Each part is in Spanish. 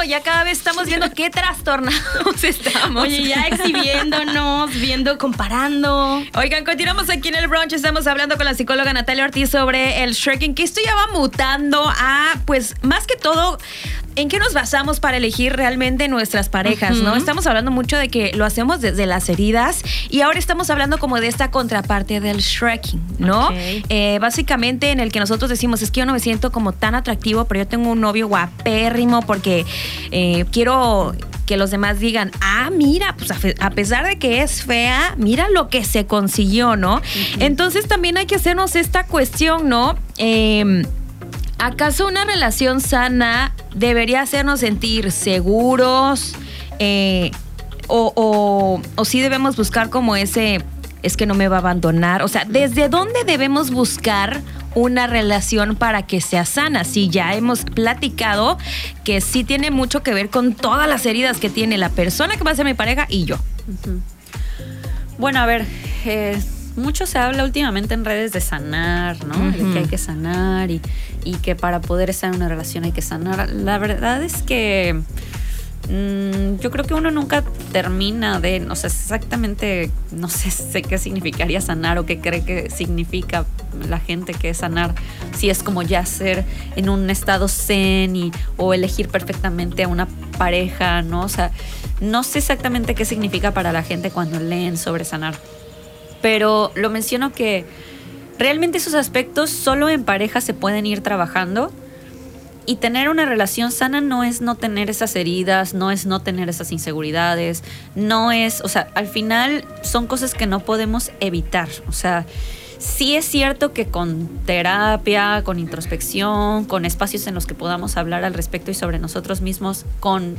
ya cada vez estamos viendo qué trastornados estamos. Oye, ya exhibiéndonos, viendo, comparando. Oigan, continuamos aquí en el brunch. Estamos hablando con la psicóloga Natalia Ortiz sobre el shirking, que esto ya va mutando a, pues, más que todo, ¿en qué nos basamos para elegir realmente nuestras parejas, no? Estamos hablando mucho de que lo hacemos desde las heridas y ahora estamos hablando como de esta contraparte del shirking, ¿no? Okay. Básicamente en el que nosotros decimos, es que yo no me siento como tan atractivo, pero yo tengo un novio guapérrimo porque quiero que los demás digan, mira, pues a pesar de que es fea, mira lo que se consiguió, ¿no? Entonces también hay que hacernos esta cuestión, ¿no? ¿Acaso una relación sana debería hacernos sentir seguros? O sí debemos buscar como ese, es que no me va a abandonar. O sea, ¿desde dónde debemos buscar una relación para que sea sana? Sí, ya hemos platicado que sí tiene mucho que ver con todas las heridas que tiene la persona que va a ser mi pareja y yo. Bueno, a ver, mucho se habla últimamente en redes de sanar, ¿no? De que hay que sanar y que para poder estar en una relación hay que sanar. La verdad es que yo creo que uno nunca termina de, o sea, exactamente, no sé qué significaría sanar o qué cree que significa la gente que es sanar. Si es como ya ser en un estado zen o elegir perfectamente a una pareja, ¿no? O sea, no sé exactamente qué significa para la gente cuando leen sobre sanar. Pero lo menciono que realmente esos aspectos solo en pareja se pueden ir trabajando. Y tener una relación sana no es no tener esas heridas, no es no tener esas inseguridades, no es, o sea, al final son cosas que no podemos evitar. O sea, sí es cierto que con terapia, con introspección, con espacios en los que podamos hablar al respecto y sobre nosotros mismos con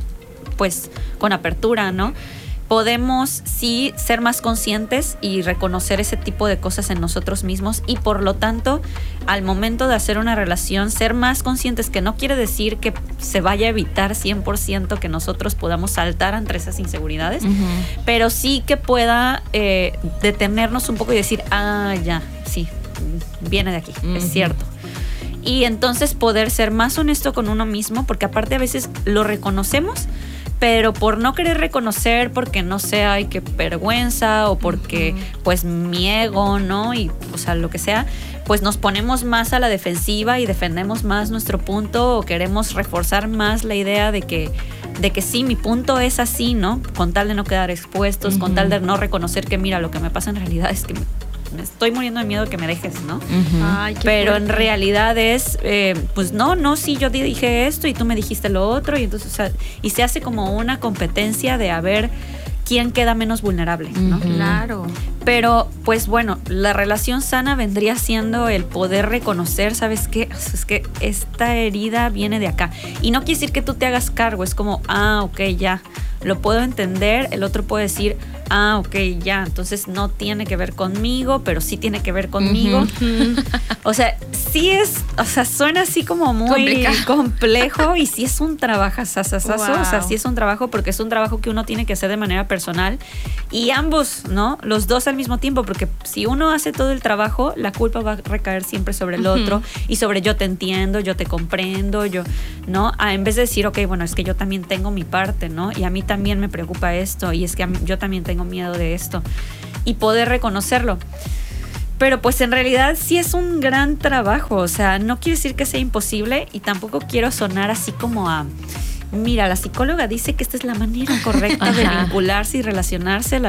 apertura, ¿no? Podemos sí ser más conscientes y reconocer ese tipo de cosas en nosotros mismos y por lo tanto al momento de hacer una relación ser más conscientes, que no quiere decir que se vaya a evitar 100% que nosotros podamos saltar entre esas inseguridades, pero sí que pueda detenernos un poco y decir, ya, sí, viene de aquí, es cierto. Y entonces poder ser más honesto con uno mismo, porque aparte a veces lo reconocemos, pero por no querer reconocer, porque no sé, ay, qué vergüenza, o porque pues mi ego, ¿no? Y, o sea, lo que sea, pues nos ponemos más a la defensiva y defendemos más nuestro punto, o queremos reforzar más la idea de que sí, mi punto es así, ¿no? Con tal de no quedar expuestos, con tal de no reconocer que mira, lo que me pasa en realidad es que me estoy muriendo de miedo de que me dejes, ¿no? Ay, pero fuerte. En realidad es, pues no, sí, yo dije esto y tú me dijiste lo otro, y entonces, o sea, y se hace como una competencia de a ver quién queda menos vulnerable, ¿no? Claro. Pero, pues bueno, la relación sana vendría siendo el poder reconocer, ¿sabes qué? Es que esta herida viene de acá. Y no quiere decir que tú te hagas cargo, es como, ok, ya, lo puedo entender. El otro puede decir, ok, ya, entonces no tiene que ver conmigo, pero sí tiene que ver conmigo. O sea, sí es, o sea, suena así como muy complejo y sí es un trabajo, sasasazo. Wow. O sea, sí es un trabajo porque es un trabajo que uno tiene que hacer de manera personal y ambos, ¿no? Los dos al mismo tiempo, porque si uno hace todo el trabajo, la culpa va a recaer siempre sobre el otro y sobre yo te entiendo, yo te comprendo, yo, ¿no? En vez de decir, ok, bueno, es que yo también tengo mi parte, ¿no? Y a mí también me preocupa esto y es que yo también tengo miedo de esto y poder reconocerlo. Pero pues en realidad sí es un gran trabajo, o sea, no quiere decir que sea imposible y tampoco quiero sonar así como a, mira, la psicóloga dice que esta es la manera correcta de vincularse y relacionarse.